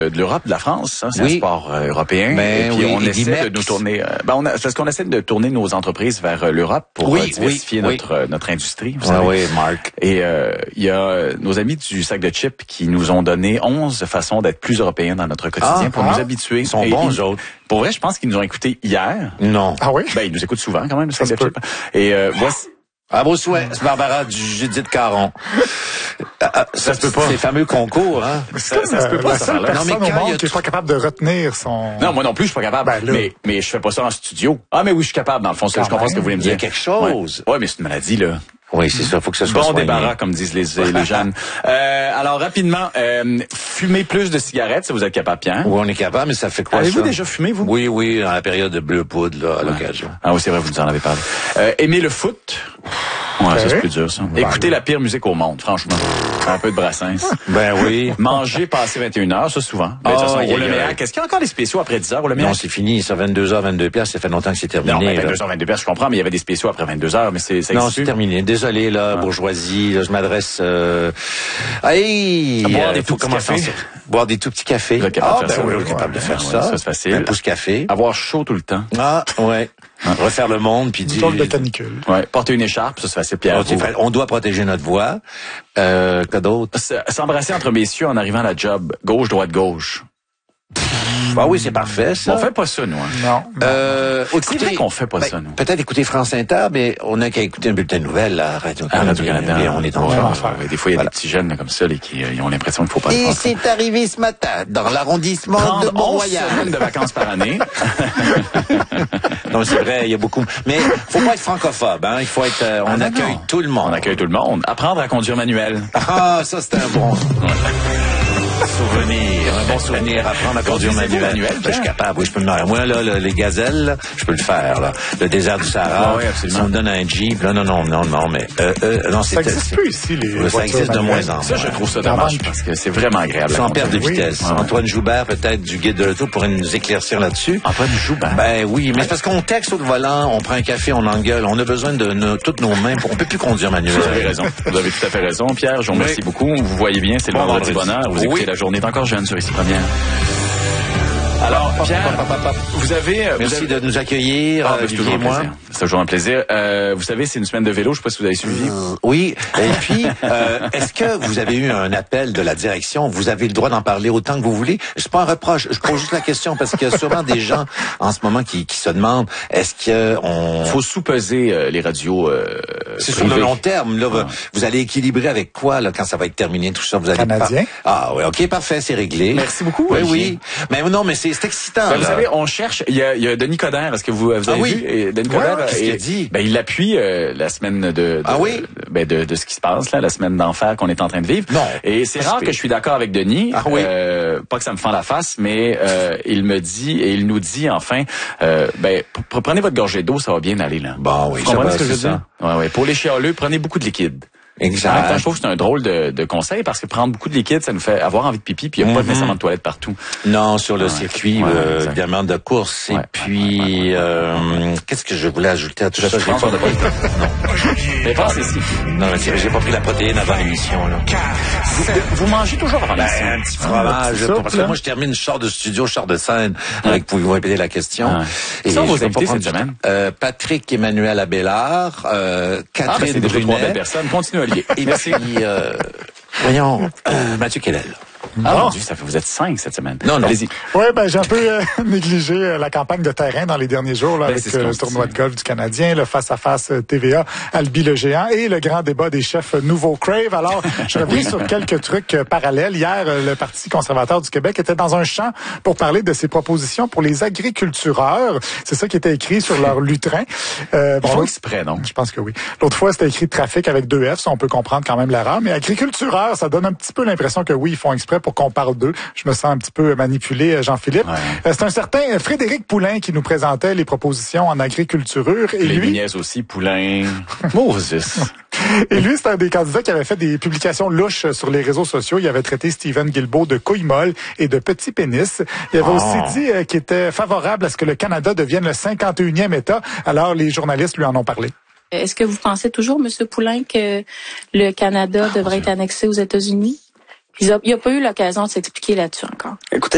de l'Europe, de la France, hein, c'est Oui. un sport européen. Mais et puis oui, on et essaie d'IMEX. de nous tourner. C'est parce qu'on essaie de tourner nos entreprises vers l'Europe pour diversifier notre industrie. Vous savez. Oui, Marc. Et il y a nos amis du sac de chips qui nous ont donné 11 façons d'être plus européens dans notre quotidien pour nous habituer. Ils sont bons, eux autres. Pour vrai, je pense qu'ils nous ont écoutés hier. Non. Ah oui? Ben, ils nous écoutent souvent quand même, le sac de chips. Et voici. À vos souhaits, c'est Barbara du Judith Caron. Ça se peut pas. Ces fameux concours, hein. Ça se peut pas, la ça seule va là. personne Non, mais au quand il y monde a qui est pas capable de retenir son... Non, moi non plus, je suis pas capable. Ben, là. mais je fais pas ça en studio. Ah, mais oui, je suis capable, dans le fond. Je comprends ce que vous voulez me Il y dire. a quelque chose. Ouais, mais c'est une maladie, là. Oui, c'est ça, faut que ça soit Bon soigné. débarras, comme disent les jeunes. Alors, rapidement, fumer plus de cigarettes, si vous êtes capable, Pierre. Oui, on est capable, mais ça fait quoi, Avez-vous ça? déjà fumé, vous? Oui, dans la période de bleu poudre, là, à l'occasion. Ah oui, c'est vrai, vous nous en avez parlé. Aimer le foot. Ouais, ça c'est plus dur, ça. Écouter la pire musique au monde, franchement. Un peu de Brassens. Ben oui. Manger passé 21h, ça souvent. Ben, de toute façon, au Leméac, est-ce qu'il y a encore des spéciaux après 10h au Leméac? Non, c'est fini, ça, 22h, 22 piastres, ça fait longtemps que c'est terminé. Non, mais là. 22h, 22 je comprends, mais il y avait des spéciaux après 22h, mais ça Non, existe c'est plus. terminé. Désolé, là, bourgeoisie, là, je m'adresse, Boire des tout faut petits commencer cafés. Boire des tout petits cafés. Vous êtes capable de faire ça, oui, oui. on est capable de faire Ouais, ça. ça, c'est facile. Un pouce café. Avoir chaud tout le temps. Ah, ouais. Refaire le monde, puis Une dire... tour de canicule. Ouais. Porter une écharpe, ça c'est facile, Pierre. On doit protéger notre voix. Quoi d'autre? S'embrasser entre messieurs en arrivant à la job. Gauche, droite, gauche. Ah oui, c'est parfait, ça. On fait pas ça, nous. Hein. Non. C'est vrai qu'on fait pas ça, nous. Peut-être écouter France Inter, mais on a qu'à écouter un bulletin de nouvelles à Radio-Canada. Et On est en France. Des fois, il y a des petits jeunes là, comme ça là, qui ont l'impression qu'il faut pas le Et prendre. c'est arrivé ce matin, dans l'arrondissement de Prendre 11 Mont-Royal. semaines de vacances par année. Non, c'est vrai, il y a beaucoup. Mais faut pas être francophobe, hein. Il faut être. On accueille tout le monde. On accueille tout le monde. Apprendre à conduire manuel. Ah, ça c'est un bon souvenir, un bon souvenir. Apprendre à conduire manuel. Je suis capable. Oui, je peux me marier. Moi, là, les gazelles, là, je peux le faire. Là. Le désert du Sahara. Oui, absolument. Si on me donne un Jeep, là, non, mais non, Ça existe plus ici, les ça voitures existe de manuelles. moins en moins. Ça, je trouve ça dommage parce que c'est vraiment agréable. Sans perte de vitesse. Oui. Antoine Joubert, peut-être du Guide de l'auto, pourrait nous éclaircir là-dessus. Antoine Joubert. Ben oui, mais c'est parce qu'on texte au volant, on prend un café, on engueule, on a besoin de toutes nos mains. On peut plus conduire manuel. Vous avez raison. Vous avez tout à fait raison, Pierre. Je vous remercie beaucoup. Vous voyez bien, c'est le Bon vendredi vendredi. bonheur. Vous écoutez La Journée est encore jeune sur Ici Première. Alors, Pierre, vous avez... Merci de nous accueillir, Ah, ben, c'est toujours Olivier un et moi. plaisir. C'est toujours un plaisir. Vous savez, c'est une semaine de vélo. Je sais pas si vous avez suivi. Oui, et puis, est-ce que vous avez eu un appel de la direction? Vous avez le droit d'en parler autant que vous voulez. C'est pas un reproche, je pose juste la question parce qu'il y a sûrement des gens en ce moment qui se demandent, est-ce que on... Faut sous-peser les radios C'est sur le long terme, là. Vous allez équilibrer avec quoi, là, quand ça va être terminé, tout ça? Vous allez Canadien. Ah oui, ok, parfait, c'est réglé. Merci beaucoup, Oui, Olivier. oui. Mais non, mais c'est excitant, Ben, vous là. savez, on cherche. Il y a Denis Coderre. Est-ce que vous avez oui. vu? Et Denis Coderre, Qu'est-ce qu'il a dit? Ben, il appuie la semaine de ce qui se passe là, la semaine d'enfer qu'on est en train de vivre. Non. Et c'est rare que je suis d'accord avec Denis. Ah oui. Pas que ça me fend la face, mais il me dit et il nous dit enfin, prenez votre gorgée d'eau, ça va bien aller là. Bon, oui, Vous comprenez ça ce que va, je c'est veux dire? Ouais. Pour les chialeux, prenez beaucoup de liquide. En même temps, Exact. je trouve que c'est un drôle de conseil parce que prendre beaucoup de liquide, ça nous fait avoir envie de pipi, puis il n'y a pas nécessairement de toilette partout. Non, sur le circuit, exact. évidemment, de course. Et puis, qu'est-ce que je voulais ajouter à tout ça? Je pense qu'on a pas le temps. Non. Mais pensez ici. Non, mais j'ai pas pris la protéine avant l'émission, là. Vous mangez toujours avant l'émission. Un petit fromage. c'est ça, Parce que là. moi, je termine, je sors de studio, je sors de scène. Avec, pouvez-vous répéter la question? Qui sont je vos vais invités pas prendre cette du semaine? temps. Patrick Emmanuel Abélard, Catherine c'est déjà 3 belles Brunet. personnes. Continue, Olivier. Et puis, voyons, Mathieu Kellel. Ah, mon Dieu, ça fait, vous êtes 5 cette semaine. Non. Allez-y. Oui, j'ai un peu négligé la campagne de terrain dans les derniers jours là, avec c'est ce qu'on le se tournoi dit. de golf du Canadien, le face-à-face TVA, Albi le géant et le grand débat des chefs Nouveau Crave. Alors, je reviens sur quelques trucs parallèles. Hier, le Parti conservateur du Québec était dans un champ pour parler de ses propositions pour les agricultureurs. C'est ça qui était écrit sur leur lutrin. Ils font exprès, non? Je pense que oui. L'autre fois, c'était écrit trafic avec 2 F, ça on peut comprendre quand même l'erreur. Mais agricultureurs, ça donne un petit peu l'impression que oui, ils font exprès pour qu'on parle d'eux. Je me sens un petit peu manipulé, Jean-Philippe. Ouais. C'est un certain Frédéric Poulain qui nous présentait les propositions en agriculture. Et Les lui, niaises aussi, Poulain. Moses. c'est un des candidats qui avait fait des publications louches sur les réseaux sociaux. Il avait traité Stephen Guilbeault de couille molle et de petit pénis. Il avait aussi dit qu'il était favorable à ce que le Canada devienne le 51e État. Alors, les journalistes lui en ont parlé. Est-ce que vous pensez toujours, M. Poulain, que le Canada devrait être annexé aux États-Unis? Il n'a pas eu l'occasion de s'expliquer là-dessus encore. Écoutez,